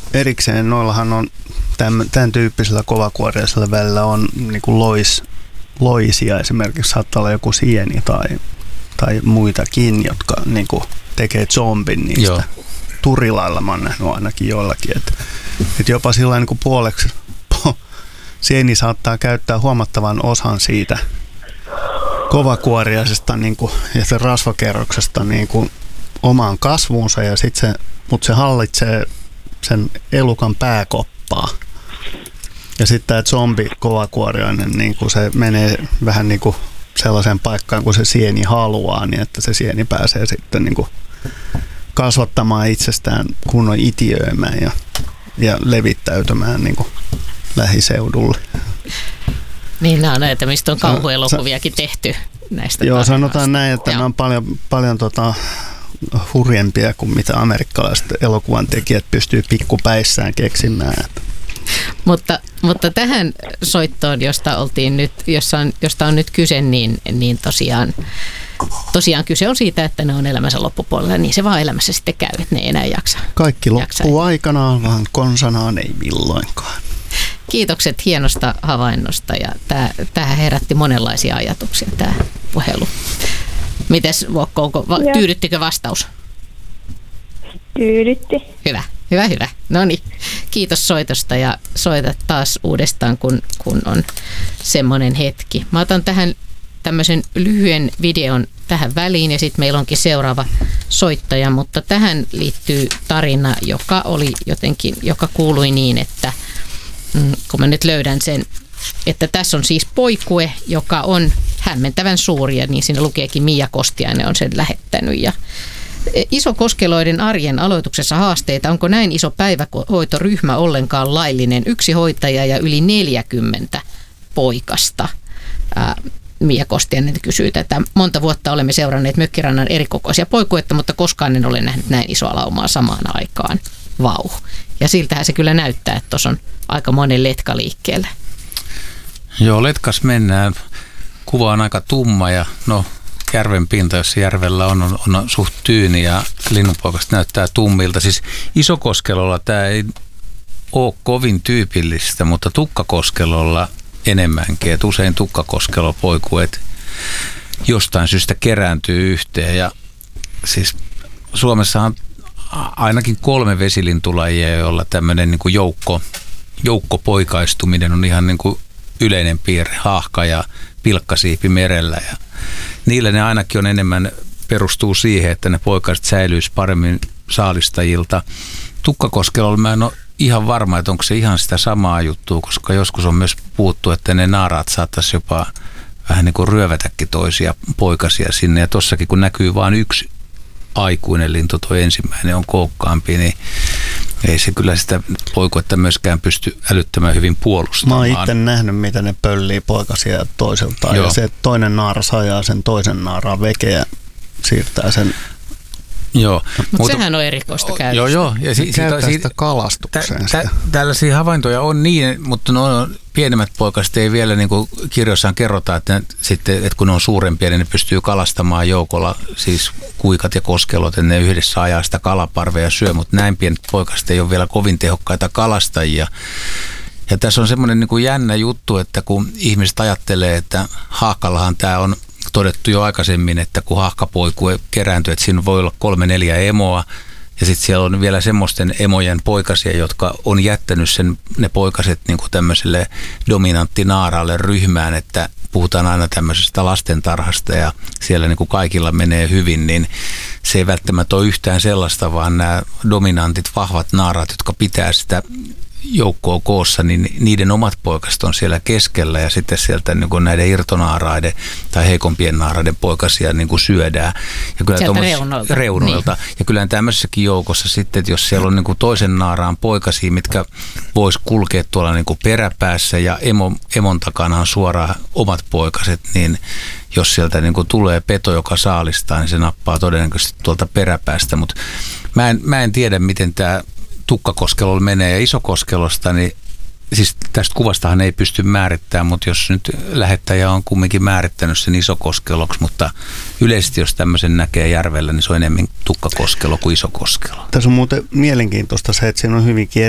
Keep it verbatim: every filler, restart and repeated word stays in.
erikseen, noillahan on tämän, tämän tyyppisellä kovakuoriaisella välillä on niin kuin lois, loisia esimerkiksi, saattaa olla joku sieni tai, tai muitakin, jotka niin kuin tekee zombin niistä. Joo. Turilailla mä oon nähnyt ainakin joillakin, että, että jopa sillä niin kuin puoleksi po, sieni saattaa käyttää huomattavan osan siitä kovakuoriaisesta niin kuin, ja sen rasvakerroksesta niin kuin omaan kasvuunsa, ja sit se, mutta se hallitsee sen elukan pääkoppaa. Ja sitten tämä zombi kovakuoriainen, niin kuin se menee vähän niin kuin sellaiseen paikkaan, kun se sieni haluaa, niin että se sieni pääsee sitten niin kuin kasvattamaan itsestään kunnon itiöimään ja, ja levittäytymään niin kuin lähiseudulle. Niin, nämä on näitä, mistä on kauhuelokuviakin tehty näistä. Joo, sanotaan näin, että nämä on paljon, paljon tota, hurjempia kuin mitä amerikkalaiset elokuvan tekijät pystyy pikkupäissään keksimään. Mutta, mutta tähän soittoon, josta, oltiin nyt, jossa on, josta on nyt kyse, niin, niin tosiaan, tosiaan kyse on siitä, että ne on elämänsä loppupuolella, niin se vaan elämässä sitten käy, että ne ei enää jaksa. Kaikki loppuu aikanaan, vaan konsanaan ei milloinkaan. Kiitokset hienosta havainnosta, ja tämä, tämähän herätti monenlaisia ajatuksia, tämä puhelu. Mites Vuokko, onko, tyydyttikö vastaus? Tyydytti. Hyvä, hyvä, hyvä. No niin, kiitos soitosta ja soita taas uudestaan, kun, kun on semmoinen hetki. Mä otan tähän tämmöisen lyhyen videon tähän väliin ja sitten meillä onkin seuraava soittaja, mutta tähän liittyy tarina, joka oli jotenkin, joka kuului niin, että mm, kun mä nyt löydän sen, että tässä on siis poikue, joka on hämmentävän suuri, ja niin siinä lukeekin Mia Kostiainen on sen lähettänyt. Ja Isokoskeloiden arjen aloituksessa haasteita. Onko näin iso päivähoitoryhmä ollenkaan laillinen? Yksi hoitaja ja yli neljäkymmentä poikasta. Ää, Mia Kostiainen kysyy tätä. Monta vuotta olemme seuranneet mökkirannan erikokoisia poikuetta, mutta koskaan en ole nähnyt näin isoa laumaa samaan aikaan. Vau. Ja siltähän se kyllä näyttää, että tuossa on aika monen letka liikkeellä. Joo, letkas mennään. Kuva on aika tumma ja no järven pinta, jos järvellä on, on, on suht tyyni ja linnunpoikasta näyttää tummilta. Siis Isokoskelolla tämä ei ole kovin tyypillistä, mutta Tukkakoskelolla enemmänkin. Et usein Tukkakoskelopoikuet jostain syystä kerääntyy yhteen. Ja siis Suomessa on ainakin kolme vesilintulajia, joilla tämmöinen niin kuin joukko, joukkopoikaistuminen on ihan niin kuin yleinen piirre, haahka ja pilkkasiipi merellä. Ja niillä ne ainakin on enemmän, perustuu siihen, että ne poikaiset säilyisi paremmin saalistajilta. Tukkakoskelolla mä en ole ihan varma, että onko se ihan sitä samaa juttua, koska joskus on myös puhuttu, että ne naaraat saattaisi jopa vähän niin kuin ryövätäkin toisia poikasia sinne. Ja tossakin kun näkyy vain yksi aikuinen lintu, toi ensimmäinen on kookkaampi, niin ei se kyllä sitä poikuetta myöskään pysty älyttömän hyvin puolustamaan. Mä oon itse nähnyt, miten ne pöllii poikasia toiseltaan. Joo. Ja se toinen naara sajaa sen toisen naaraan vekeä ja siirtää sen. Joo. Mutta Mut sehän on erikoista käytöstä. Joo, joo. Ja si- käyttää sitä kalastukseen. Tä, tä, tällaisia havaintoja on niin, mutta no, pienemmät poikaset ei vielä, niin kuin kirjoissaan kerrotaan, että, sitten, että kun ne on suurempia, niin ne pystyy kalastamaan joukolla, siis kuikat ja koskelot, että ne yhdessä ajaa sitä kalaparvea syö, mutta näin pienet poikaset ei ole vielä kovin tehokkaita kalastajia. Ja tässä on semmoinen niin kuin jännä juttu, että kun ihmiset ajattelee, että haahkallahan tämä on todettu jo aikaisemmin, että kun haahkapoikue kerääntyy, että siinä voi olla kolme neljä emoa, ja sitten siellä on vielä semmoisten emojen poikasia, jotka on jättänyt sen, ne poikaset niin kuin tämmöiselle dominanttinaaraalle ryhmään, että puhutaan aina tämmöisestä lastentarhasta ja siellä niin kuin kaikilla menee hyvin, niin se ei välttämättä ole yhtään sellaista, vaan nämä dominantit, vahvat naaraat, jotka pitää sitä joukkoa koossa, niin niiden omat poikaset on siellä keskellä ja sitten sieltä niin kuin näiden irtonaaraiden tai heikompien naaraiden poikasia niin kuin syödään. Ja kyllä sieltä reunolta. reunolta. Niin. Ja kyllä tämmöisessäkin joukossa sitten, että jos siellä on niin kuin toisen naaraan poikasia, mitkä vois kulkea tuolla niin kuin peräpäässä ja emo, emon takana on suoraan omat poikaset, niin jos sieltä niin kuin tulee peto, joka saalistaa, niin se nappaa todennäköisesti tuolta peräpäästä. Mutta mä en, mä en tiedä, miten tämä Tukkakoskelolla menee ja Isokoskelosta, niin siis tästä kuvastahan ei pysty määrittämään, mutta jos nyt lähettäjä on kumminkin määrittänyt sen Isokoskeloksi, mutta yleisesti jos tämmöisen näkee järvellä, niin se on enemmän Tukkakoskelo kuin Isokoskelo. Tässä on muuten mielenkiintoista se, että siinä on hyvinkin